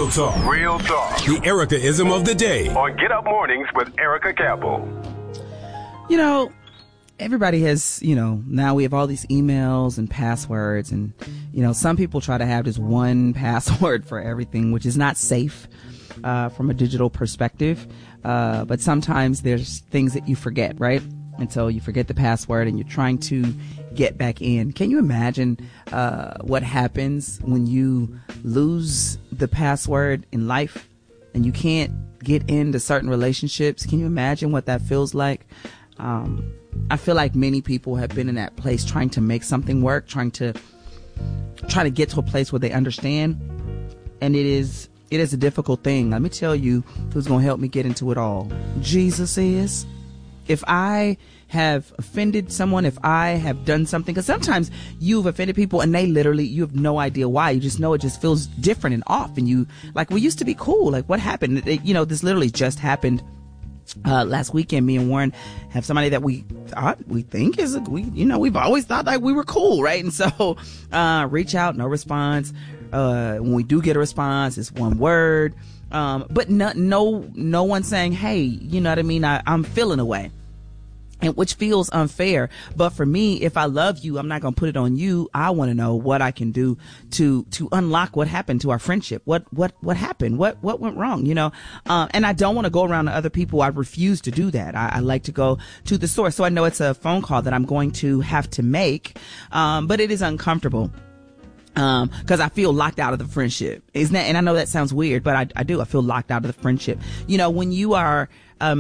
talk. Real talk. The Erica-ism of the day. On Get Up Mornings with Erica Campbell. You know, everybody has, now we have all these emails and passwords, and, some people try to have this one password for everything, which is not safe from a digital perspective. But sometimes there's things that you forget, right? And so you forget the password and you're trying to get back in. Can you imagine what happens when you lose the password in life and you can't get into certain relationships? Can you imagine what that feels like? I feel like many people have been in that place trying to make something work, trying to get to a place where they understand. And it is a difficult thing. Let me tell you who's going to help me get into it all. Jesus is. If I have offended someone, if I have done something, because sometimes you've offended people and you have no idea why. You just know it just feels different and off. And you, like, we used to be cool. Like, what happened? This literally just happened last weekend. Me and Warren have somebody that we think is, we've always thought like we were cool, right? And so reach out, no response. When we do get a response, it's one word. But no one saying, hey, you know what I mean? I'm feeling away. And which feels unfair. But for me, if I love you, I'm not going to put it on you. I want to know what I can do to unlock what happened to our friendship. What happened? What went wrong? And I don't want to go around to other people. I refuse to do that. I like to go to the source. So I know it's a phone call that I'm going to have to make. But it is uncomfortable. Cause I feel locked out of the friendship. And I know that sounds weird, but I do. I feel locked out of the friendship. When you are,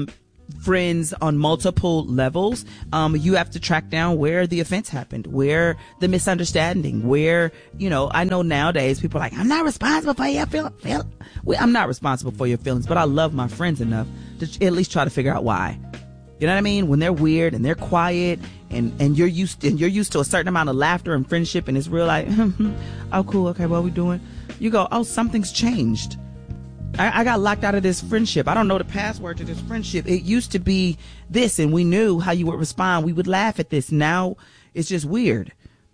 friends on multiple levels, you have to track down where the offense happened, where the misunderstanding, where, I know nowadays people are like, I'm not responsible for your feelings. I'm not responsible for your feelings, but I love my friends enough to at least try to figure out why. You know what I mean? When they're weird and they're quiet and you're used to a certain amount of laughter and friendship, and it's real like, oh, cool. Okay. What are we doing? You go, oh, something's changed. I got locked out of this friendship. I don't know the password to this friendship. It used to be this, and we knew how you would respond. We would laugh at this. Now it's just weird.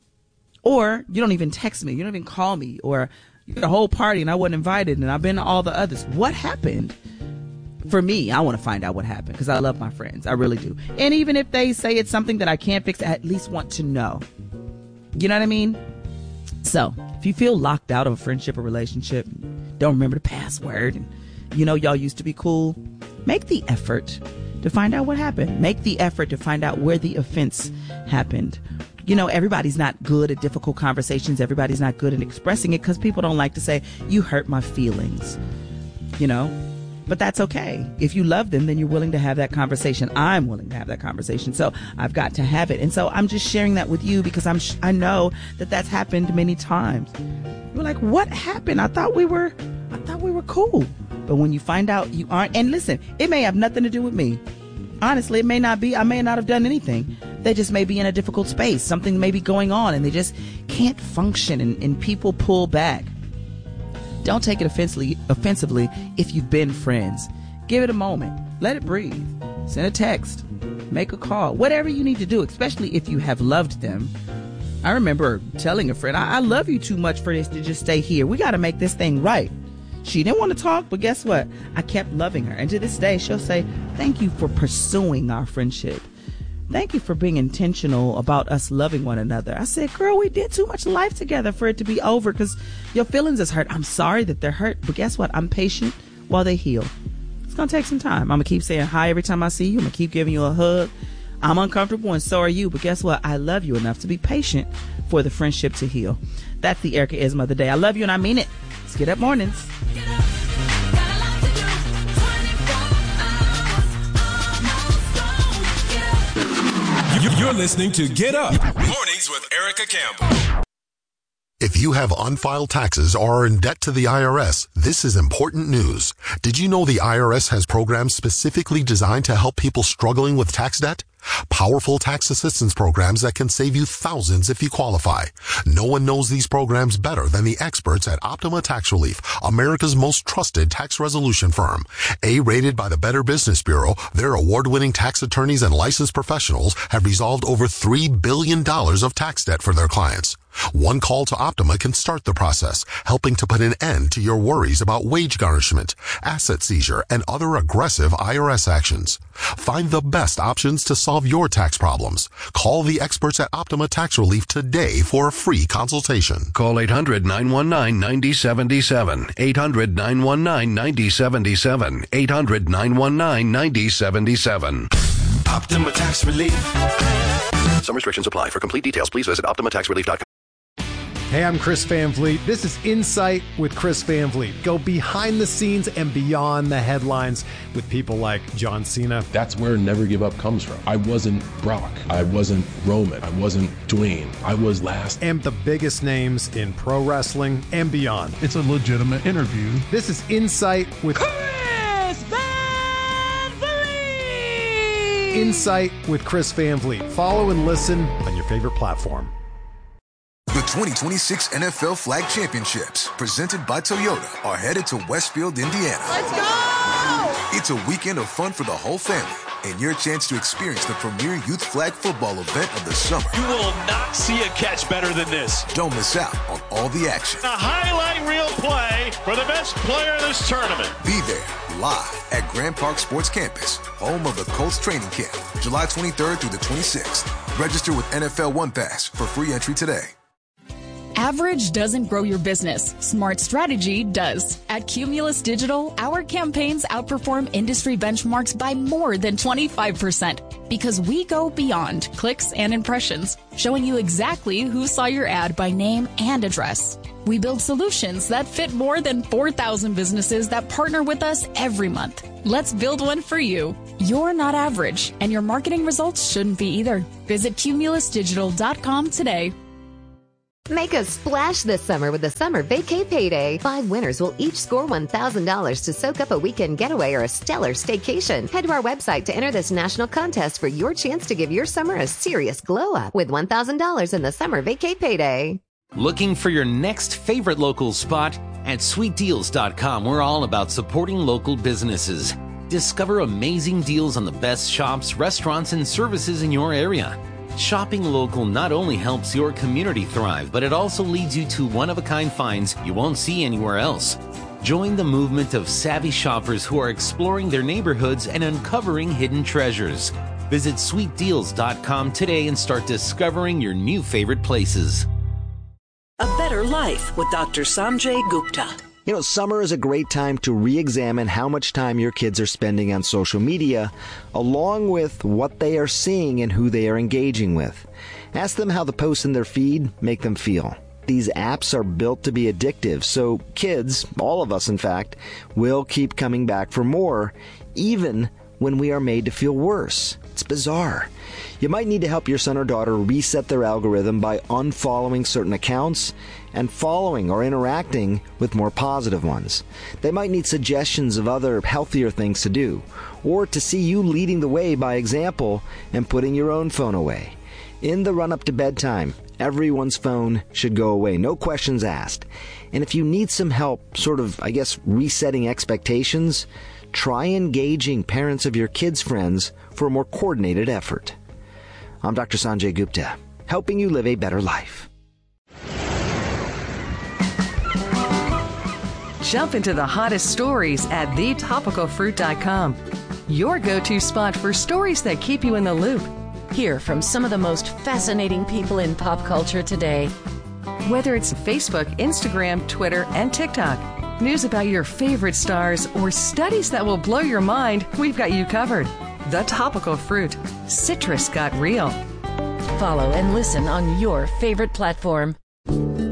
Or you don't even text me. You don't even call me. Or you got a whole party and I wasn't invited and I've been to all the others. What happened? For me, I want to find out what happened because I love my friends. I really do. And even if they say it's something that I can't fix, I at least want to know. You know what I mean? So if you feel locked out of a friendship or relationship, don't remember the password, and y'all used to be cool, make the effort to find out what happened. Make the effort to find out where the offense happened. Everybody's not good at difficult conversations. Everybody's not good at expressing it because people don't like to say, you hurt my feelings, but that's okay. If you love them, then you're willing to have that conversation. I'm willing to have that conversation. So I've got to have it. And so I'm just sharing that with you because I know that that's happened many times. You're like, what happened? I thought we were cool. But when you find out you aren't, and listen, it may have nothing to do with me. Honestly, it may not be. I may not have done anything. They just may be in a difficult space. Something may be going on and they just can't function and people pull back. Don't take it offensively if you've been friends. Give it a moment. Let it breathe. Send a text. Make a call. Whatever you need to do, especially if you have loved them. I remember telling a friend, I love you too much for this to just stay here. We got to make this thing right. She didn't want to talk, but guess what? I kept loving her. And to this day, she'll say, thank you for pursuing our friendship. Thank you for being intentional about us loving one another. I said, girl, we did too much life together for it to be over because your feelings is hurt. I'm sorry that they're hurt, but guess what? I'm patient while they heal. It's going to take some time. I'm going to keep saying hi every time I see you. I'm going to keep giving you a hug. I'm uncomfortable and so are you, but guess what? I love you enough to be patient for the friendship to heal. That's the Erica-ism of the day. I love you and I mean it. Let's get up mornings. Get up. You're listening to Get Up Mornings with Erica Campbell. If you have unfiled taxes or are in debt to the IRS, this is important news. Did you know the IRS has programs specifically designed to help people struggling with tax debt? Powerful tax assistance programs that can save you thousands if you qualify. No one knows these programs better than the experts at Optima Tax Relief, America's most trusted tax resolution firm. A-rated by the Better Business Bureau, their award-winning tax attorneys and licensed professionals have resolved over $3 billion of tax debt for their clients. One call to Optima can start the process, helping to put an end to your worries about wage garnishment, asset seizure, and other aggressive IRS actions. Find the best options to solve your tax problems. Call the experts at Optima Tax Relief today for a free consultation. Call 800-919-9077. 800-919-9077. 800-919-9077. Optima Tax Relief. Some restrictions apply. For complete details, please visit OptimaTaxRelief.com. Hey, I'm Chris Van Vliet. This is Insight with Chris Van Vliet. Go behind the scenes and beyond the headlines with people like John Cena. That's where Never Give Up comes from. I wasn't Brock. I wasn't Roman. I wasn't Dwayne. I was last. And the biggest names in pro wrestling and beyond. It's a legitimate interview. This is Insight with Chris Van Vliet. Insight with Chris Van Vliet. Follow and listen on your favorite platform. The 2026 NFL Flag Championships, presented by Toyota, are headed to Westfield, Indiana. Let's go! It's a weekend of fun for the whole family and your chance to experience the premier youth flag football event of the summer. You will not see a catch better than this. Don't miss out on all the action. A highlight reel play for the best player in this tournament. Be there live at Grand Park Sports Campus, home of the Colts training camp, July 23rd through the 26th. Register with NFL One Pass for free entry today. Average doesn't grow your business. Smart strategy does. At Cumulus Digital, our campaigns outperform industry benchmarks by more than 25% because we go beyond clicks and impressions, showing you exactly who saw your ad by name and address. We build solutions that fit more than 4,000 businesses that partner with us every month. Let's build one for you. You're not average, and your marketing results shouldn't be either. Visit cumulusdigital.com today. Make a splash this summer with the Summer Vacay Payday. 5 winners will each score $1,000 to soak up a weekend getaway or a stellar staycation. Head to our website to enter this national contest for your chance to give your summer a serious glow-up with $1,000 in the Summer Vacay Payday. Looking for your next favorite local spot? At SweetDeals.com, we're all about supporting local businesses. Discover amazing deals on the best shops, restaurants, and services in your area. Shopping local not only helps your community thrive, but it also leads you to one-of-a-kind finds you won't see anywhere else. Join the movement of savvy shoppers who are exploring their neighborhoods and uncovering hidden treasures. Visit SweetDeals.com today and start discovering your new favorite places. A Better Life with Dr. Sanjay Gupta. You know, summer is a great time to re-examine how much time your kids are spending on social media, along with what they are seeing and who they are engaging with. Ask them how the posts in their feed make them feel. These apps are built to be addictive, so kids, all of us in fact, will keep coming back for more, even when we are made to feel worse. It's bizarre. You might need to help your son or daughter reset their algorithm by unfollowing certain accounts and following or interacting with more positive ones. They might need suggestions of other healthier things to do, or to see you leading the way by example and putting your own phone away. In the run-up to bedtime, everyone's phone should go away, no questions asked. And if you need some help resetting expectations, try engaging parents of your kids' friends for a more coordinated effort. I'm Dr. Sanjay Gupta, helping you live a better life. Jump into the hottest stories at thetopicalfruit.com. Your go-to spot for stories that keep you in the loop. Hear from some of the most fascinating people in pop culture today. Whether it's Facebook, Instagram, Twitter, and TikTok, news about your favorite stars, or studies that will blow your mind, we've got you covered. The Topical Fruit. Citrus got real. Follow and listen on your favorite platform.